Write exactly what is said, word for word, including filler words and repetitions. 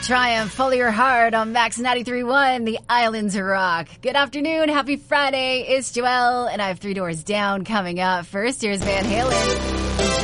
Triumph, Follow Your Heart on Max ninety-three point one, The Islands Rock. Good afternoon, happy Friday. It's Joelle, and I have Three Doors Down coming up. First, here's Van Halen.